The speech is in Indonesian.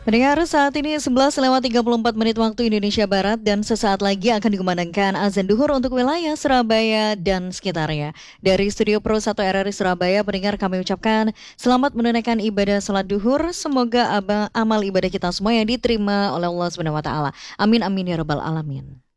Pendengar, saat ini 11:34 waktu Indonesia Barat dan sesaat lagi akan dikumandangkan azan duhur untuk wilayah Surabaya dan sekitarnya. Dari Studio Pro 1 RRI Surabaya, pendengar kami ucapkan selamat menunaikan ibadah salat duhur. Semoga amal ibadah kita semua yang diterima oleh Allah Subhanahu wa taala. Amin amin ya rabbal alamin.